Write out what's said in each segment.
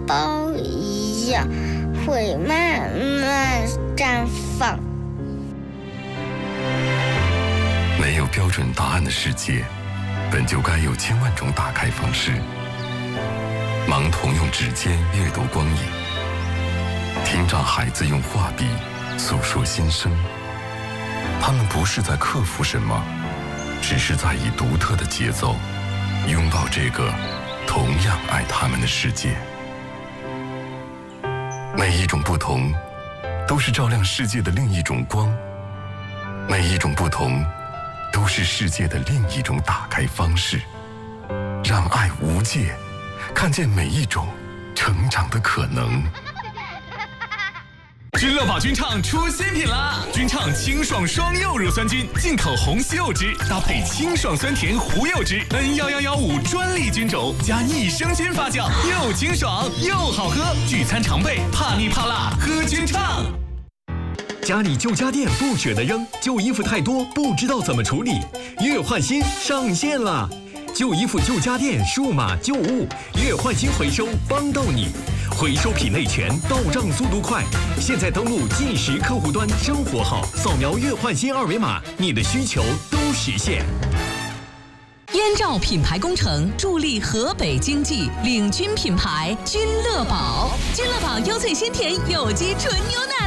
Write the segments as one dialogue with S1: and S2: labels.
S1: 苞一样，会慢慢绽放。
S2: 没有标准答案的世界，本就该有千万种打开方式。盲童用指尖阅读光影，听障孩子用画笔诉说心声。他们不是在克服什么，只是在以独特的节奏拥抱这个同样爱他们的世界。每一种不同，都是照亮世界的另一种光；每一种不同，都是世界的另一种打开方式。让爱无界，看见每一种成长的可能。
S3: 君乐宝菌畅出新品啦！菌畅清爽双柚乳酸菌，进口红西柚汁搭配清爽酸甜胡柚汁 N11115专利菌种，加益生菌发酵，又清爽又好喝。聚餐常备，怕腻怕辣，喝菌畅。
S4: 家里旧家电不舍得扔，旧衣服太多不知道怎么处理，月换新上线了！旧衣服旧家电数码旧物月换新回收帮到你，回收品类全，到账速度快。现在登录即时客户端生活号，扫描月换新二维码，你的需求都实现。
S5: 燕赵品牌工程助力河北经济，领军品牌君乐宝。君乐宝优萃鲜甜有机纯牛奶。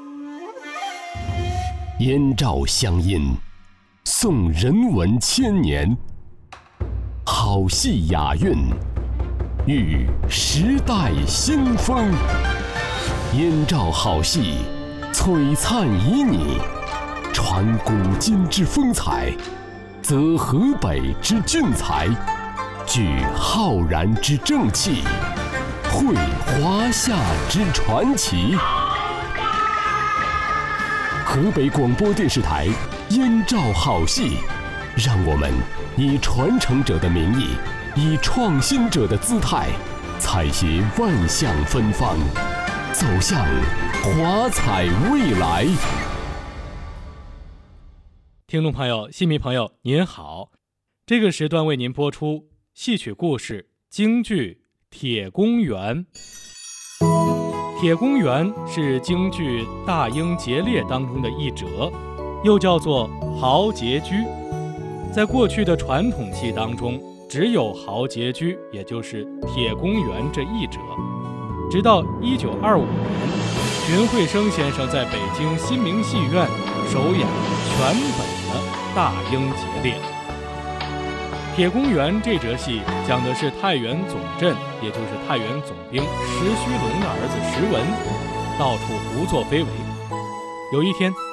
S6: 燕赵乡音，颂人文千年。好戏雅韵，遇时代新风。燕赵好戏，璀璨旖旎，传古今之风采，则河北之俊才，聚浩然之正气，绘华夏之传奇。河北广播电视台燕赵好戏，让我们以传承者的名义，以创新者的姿态，采撷万象芬芳，走向华彩未来。
S7: 听众朋友、戏迷朋友您好，这个时段为您播出戏曲故事京剧《铁公园》。铁公园是京剧《大英劫猎》当中的一折，又叫做豪杰居。在过去的传统戏当中，只有豪杰居，也就是铁公园这一折。直到1925年，荀慧生先生在北京新明戏院首演全本的《大英劫猎》。铁公园这折戏讲的是太原总镇，也就是太原总兵石须龙的儿子石文，到处胡作非为。有一天，